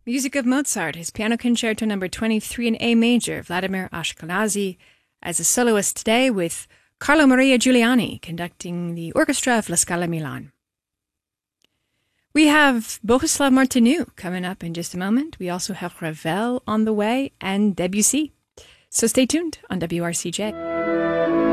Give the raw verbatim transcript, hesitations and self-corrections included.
Music of Mozart, his Piano Concerto number twenty-three in A major, Vladimir Ashkenazy, as a soloist today with Carlo Maria Giuliani conducting the orchestra of La Scala Milan. We have Bohuslav Martinu coming up in just a moment. We also have Ravel on the way and Debussy. So stay tuned on W R C J.